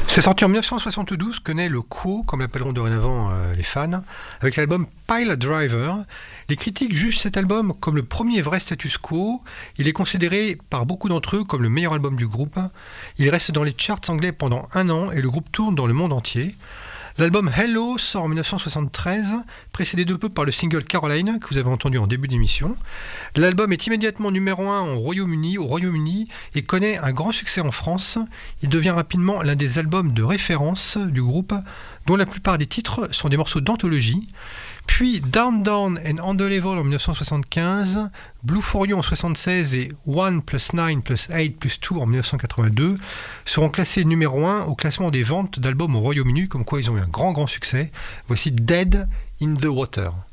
C'est sorti en 1972 que naît le Quo, comme l'appelleront dorénavant les fans, avec l'album Pile Driver. Les critiques jugent cet album comme le premier vrai status quo. Il est considéré par beaucoup d'entre eux comme le meilleur album du groupe. Il reste dans les charts anglais pendant 1 an et le groupe tourne dans le monde entier. L'album Hello sort en 1973, précédé de peu par le single Caroline, que vous avez entendu en début d'émission. L'album est immédiatement numéro 1 au Royaume-Uni et connaît un grand succès en France. Il devient rapidement l'un des albums de référence du groupe, dont la plupart des titres sont des morceaux d'anthologie. Puis Down Down and On The Level en 1975, Blue For You en 1976 et 1 + 9 + 8 + 2 en 1982 seront classés numéro 1 au classement des ventes d'albums au Royaume-Uni, comme quoi ils ont eu un grand succès. Voici Dead in the Water.